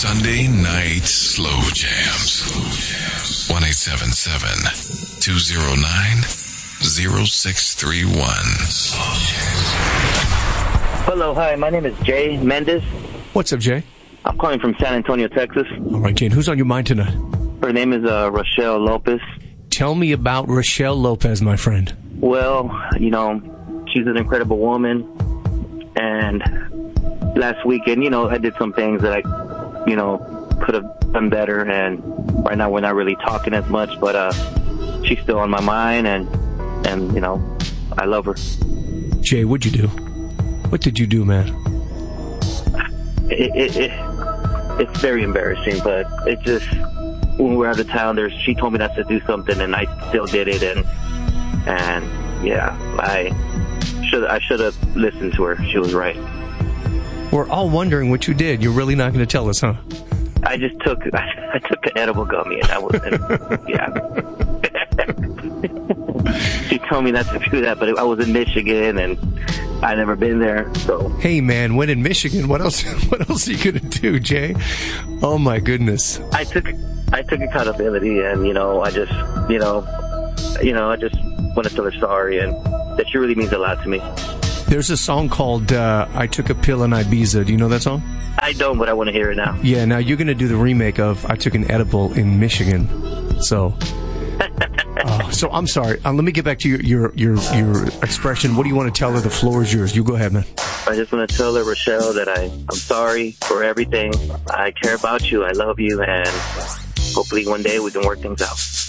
Sunday Night Slow Jams. 1-877-209-0631. Hello, hi, my name is Jay Mendez. What's up, Jay? I'm calling from San Antonio, Texas. All right, Jane, who's on your mind tonight? Her name is Rochelle Lopez. Tell me about Rochelle Lopez, my friend. Well, you know, she's an incredible woman. And last weekend, you know, I did some things that I, you know, could have done better. And right now we're not really talking as much, but she's still on my mind. And you know, I love her. Jay, what'd you do? What did you do, man? It's very embarrassing, but it's just when we're out of town, she told me not to do something, and I still did it, and yeah, I should have listened to her. She was right. We're all wondering what you did. You're really not going to tell us, huh? I took an edible gummy, and I was, yeah. She told me not to do that, but I was in Michigan, and I'd never been there, so. Hey, man, when in Michigan, what else are you going to do, Jay? Oh, my goodness. I took accountability, and, you know, I just want to tell her sorry, and that she really means a lot to me. There's a song called I Took a Pill in Ibiza. Do you know that song? I don't, but I want to hear it now. Yeah, now you're going to do the remake of I Took an Edible in Michigan. So... so I'm sorry. Let me get back to your expression. What do you want to tell her? The floor is yours. You go ahead, man. I just want to tell her, Rochelle, that I'm sorry for everything. I care about you. I love you, and hopefully one day we can work things out.